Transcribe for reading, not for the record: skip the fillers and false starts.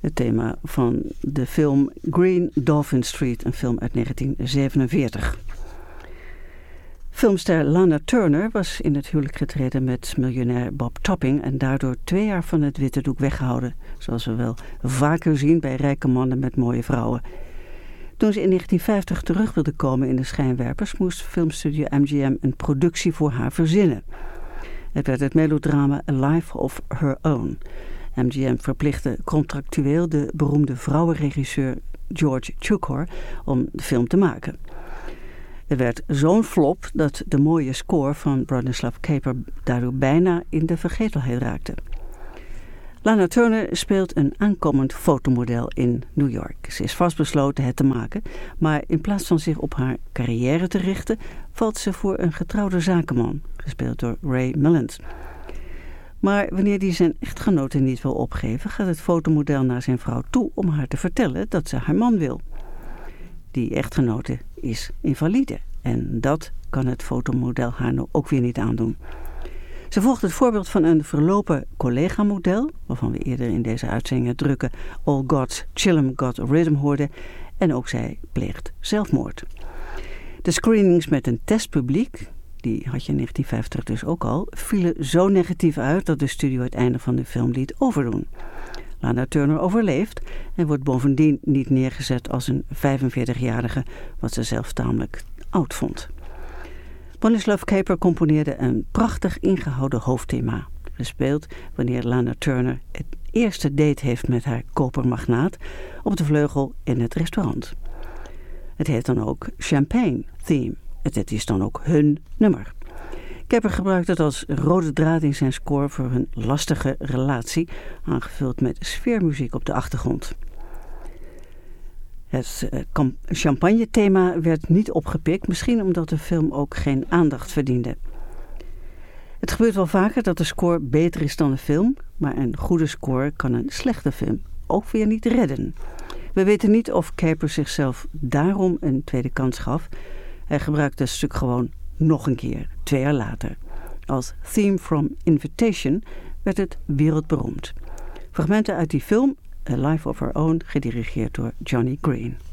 Het thema van de film Green Dolphin Street, een film uit 1947. Filmster Lana Turner was in het huwelijk getreden met miljonair Bob Topping en daardoor 2 jaar van het witte doek weggehouden, zoals we wel vaker zien bij rijke mannen met mooie vrouwen. Toen ze in 1950 terug wilde komen in de schijnwerpers, moest filmstudio MGM een productie voor haar verzinnen. Het werd het melodrama A Life of Her Own. MGM verplichtte contractueel de beroemde vrouwenregisseur George Cukor om de film te maken. Het werd zo'n flop dat de mooie score van Bronislaw Kaper daardoor bijna in de vergetelheid raakte. Lana Turner speelt een aankomend fotomodel in New York. Ze is vastbesloten het te maken, maar in plaats van zich op haar carrière te richten, valt ze voor een getrouwde zakenman, gespeeld door Ray Milland. Maar wanneer die zijn echtgenote niet wil opgeven, gaat het fotomodel naar zijn vrouw toe om haar te vertellen dat ze haar man wil. Die echtgenote is invalide en dat kan het fotomodel haar nou ook weer niet aandoen. Ze volgt het voorbeeld van een verlopen collega-model, waarvan we eerder in deze uitzending het drukke All God's Chillum Got Rhythm hoorden, en ook zij pleegt zelfmoord. De screenings met een testpubliek, die had je in 1950 dus ook al, vielen zo negatief uit dat de studio het einde van de film liet overdoen. Lana Turner overleeft en wordt bovendien niet neergezet als een 45-jarige, wat ze zelf tamelijk oud vond. Bronislaw Kaper componeerde een prachtig ingehouden hoofdthema, gespeeld wanneer Lana Turner het eerste date heeft met haar kopermagnaat op de vleugel in het restaurant. Het heet dan ook Champagne Theme. Het is dan ook hun nummer. Kaper gebruikt het als rode draad in zijn score voor hun lastige relatie, aangevuld met sfeermuziek op de achtergrond. Het champagne-thema werd niet opgepikt, misschien omdat de film ook geen aandacht verdiende. Het gebeurt wel vaker dat de score beter is dan de film, maar een goede score kan een slechte film ook weer niet redden. We weten niet of Kaper zichzelf daarom een tweede kans gaf. Hij gebruikte het stuk gewoon nog een keer, 2 jaar later. Als Theme from Invitation werd het wereldberoemd. Fragmenten uit die film, A Life of Her Own, gedirigeerd door Johnny Green.